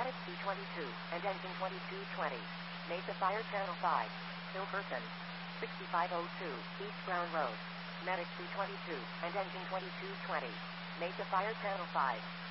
Medic C-22 and engine 2220. Mesa Fire Channel 5. Hilferson. 6502 East Brown Road. Medic C-22 and engine 2220. Mesa Fire Channel 5.